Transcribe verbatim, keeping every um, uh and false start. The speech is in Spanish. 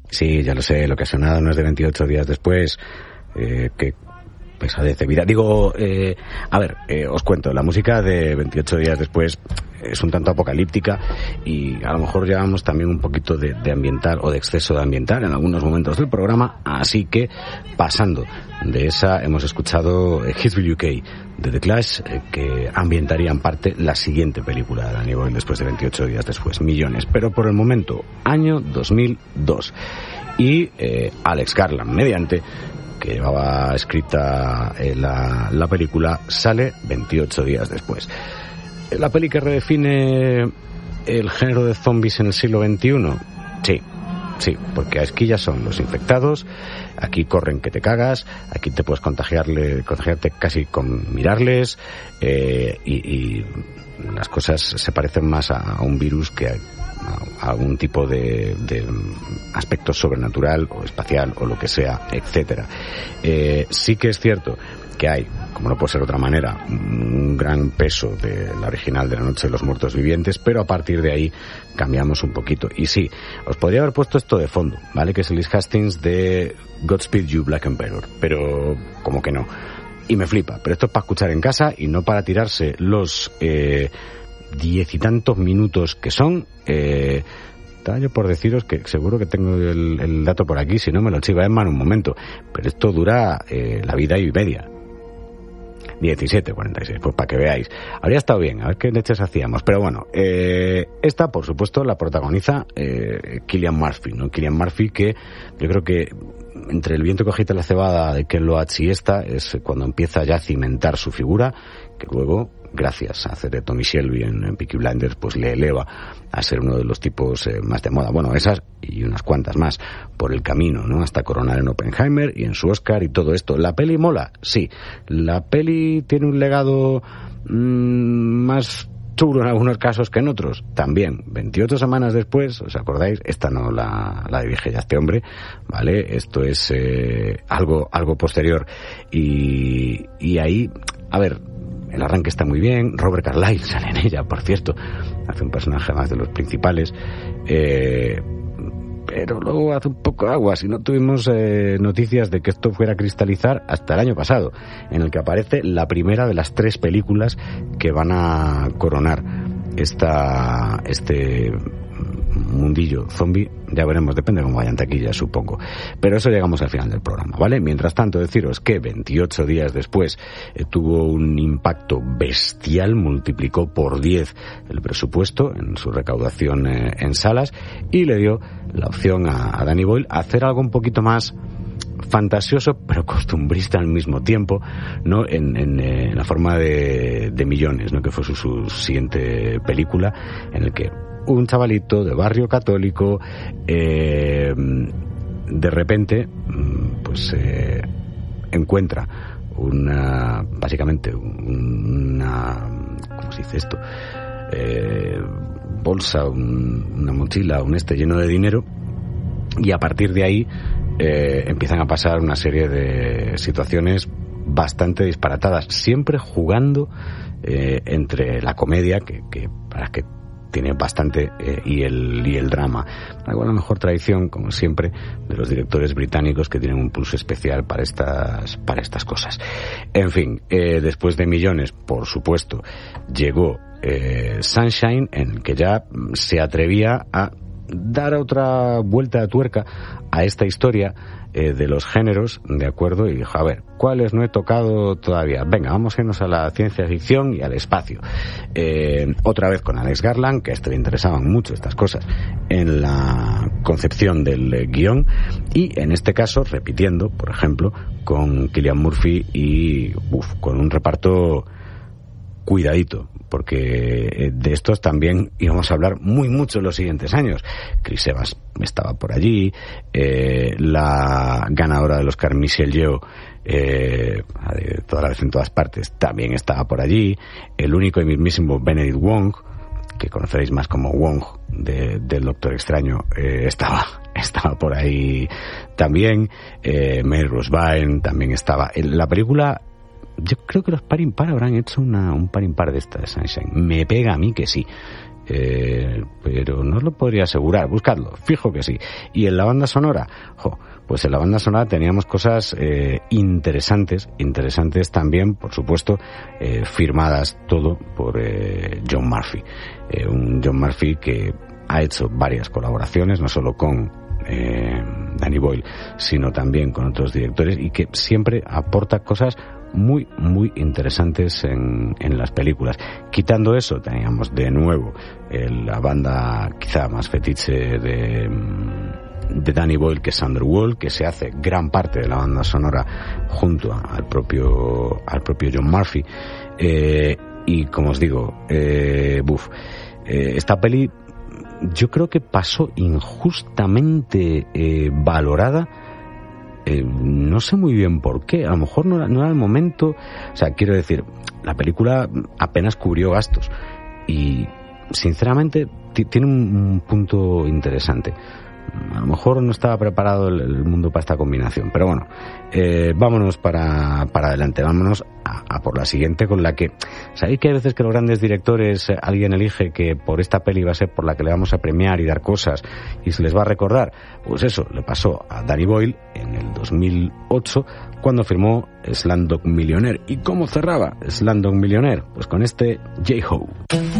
Sí, ya lo sé, lo que ha sonado no es de veintiocho días después, eh, que pesadez de vida. Digo, eh, a ver, eh, os cuento, la música de veintiocho días después es un tanto apocalíptica y a lo mejor llevamos también un poquito de, de ambiental o de exceso de ambiental en algunos momentos del programa, así que pasando de esa hemos escuchado eh, Hitsville U K de The Clash, eh, que ambientaría en parte la siguiente película de Danny Boyle después de veintiocho días después, Millones, pero por el momento, año dos mil dos, y eh, Alex Garland, mediante que llevaba escrita eh, la, la película, sale veintiocho días después. ¿La peli que redefine el género de zombies en el siglo veintiuno? Sí, sí, porque aquí ya son los infectados, aquí corren que te cagas, aquí te puedes contagiarle, contagiarte casi con mirarles, eh, y, y las cosas se parecen más a, a un virus que a, a algún tipo de, de aspecto sobrenatural o espacial o lo que sea, etcétera. Eh, sí que es cierto que hay, como no puede ser de otra manera, un gran peso de la original de La Noche de los Muertos Vivientes, pero a partir de ahí cambiamos un poquito. Y sí, os podría haber puesto esto de fondo, ¿vale? Que es el Liz Hastings de Godspeed You Black Emperor, pero como que no. Y me flipa, pero esto es para escuchar en casa y no para tirarse los eh, diez y tantos minutos que son. Eh, yo por deciros que seguro que tengo el, el dato por aquí, si no me lo chiva Emma en un momento, pero esto dura eh, la vida y media. diecisiete cuarenta y seis, pues para que veáis. Habría estado bien, a ver qué leches hacíamos. Pero bueno, eh, esta, por supuesto, la protagoniza eh, Cillian Murphy, ¿no? Cillian Murphy, que yo creo que entre El viento que agita la cebada de Ken Loach y esta, es cuando empieza ya a cimentar su figura, que luego, gracias a hacer de Tommy Shelby en, en Peaky Blinders, pues le eleva a ser uno de los tipos eh, más de moda. Bueno, esas y unas cuantas más por el camino, ¿no? Hasta coronar en Oppenheimer y en su Oscar y todo esto. ¿La peli mola? Sí. ¿La peli tiene un legado mmm, más churro en algunos casos que en otros? También. veintiocho semanas después, ¿os acordáis? Esta no la, la dirige ya este hombre, ¿vale? Esto es eh, algo, algo posterior. Y, y ahí, a ver, el arranque está muy bien. Robert Carlyle sale en ella, por cierto, hace un personaje más de los principales, eh, pero luego hace un poco agua. Si no tuvimos eh, noticias de que esto fuera a cristalizar hasta el año pasado, en el que aparece la primera de las tres películas que van a coronar esta este mundillo zombie. Ya veremos, depende de cómo vayan taquillas, supongo. Pero eso llegamos al final del programa, ¿vale? Mientras tanto, deciros que veintiocho días después eh, tuvo un impacto bestial, multiplicó por diez el presupuesto en su recaudación eh, en salas, y le dio la opción a, a Danny Boyle a hacer algo un poquito más fantasioso pero costumbrista al mismo tiempo, ¿no? En, en, en la forma de, de Millones, ¿no? Que fue su, su siguiente película, en el que un chavalito de barrio católico eh, de repente pues eh, encuentra una, básicamente una, ¿cómo se dice esto? Eh, bolsa, un, una mochila, un este lleno de dinero, y a partir de ahí eh, empiezan a pasar una serie de situaciones bastante disparatadas, siempre jugando eh, entre la comedia, que, que para que tiene bastante, eh, y el y el drama. Algo a la mejor tradición, como siempre, de los directores británicos, que tienen un pulso especial para estas para estas cosas. En fin, eh, después de Millones, por supuesto, llegó eh, Sunshine, en que ya se atrevía a dar otra vuelta de tuerca a esta historia eh, de los géneros, ¿de acuerdo? Y dijo, a ver, ¿cuáles no he tocado todavía? Venga, vamos a irnos a la ciencia ficción y al espacio. Eh, otra vez con Alex Garland, que a este le interesaban mucho estas cosas en la concepción del eh, guión, y en este caso repitiendo, por ejemplo, con Cillian Murphy y uf, con un reparto cuidadito, porque de estos también íbamos a hablar muy mucho en los siguientes años. Chris Evans estaba por allí, eh, la ganadora del Oscar Michelle Yeoh, eh, toda la vez en todas partes, también estaba por allí, el único y mismísimo Benedict Wong, que conoceréis más como Wong de, del Doctor Extraño, eh, estaba estaba por ahí también, eh, Mel Rose Byrne también estaba en la película. Yo creo que los par impar habrán hecho una, un par impar de esta de Sunshine. Me pega a mí que sí. eh, pero no os lo podría asegurar. Buscadlo, fijo que sí. Y en la banda sonora, jo, pues en la banda sonora teníamos cosas eh, interesantes, interesantes también, por supuesto, eh, firmadas todo por eh, John Murphy. Eh, un John Murphy que ha hecho varias colaboraciones, no solo con eh, Danny Boyle, sino también con otros directores, y que siempre aporta cosas muy, muy interesantes en, en las películas. Quitando eso, teníamos de nuevo eh, la banda quizá más fetiche de, de Danny Boyle, que es Underworld, que se hace gran parte de la banda sonora junto a, al propio al propio John Murphy. Eh, y como os digo, eh, buf, eh, esta peli yo creo que pasó injustamente eh, valorada. Eh, no sé muy bien por qué, a lo mejor no era, no era el momento. O sea, quiero decir, la película apenas cubrió gastos y sinceramente t- tiene un, un punto interesante. A lo mejor no estaba preparado el, el mundo para esta combinación, pero bueno, eh, vámonos para, para adelante, vámonos a, a por la siguiente, con la que, ¿sabéis que hay veces que los grandes directores, eh, alguien elige que por esta peli va a ser por la que le vamos a premiar y dar cosas y se les va a recordar? Pues eso le pasó a Danny Boyle en el dos mil ocho cuando firmó Slumdog Millionaire. ¿Y cómo cerraba Slumdog Millionaire? Pues con este J-Ho.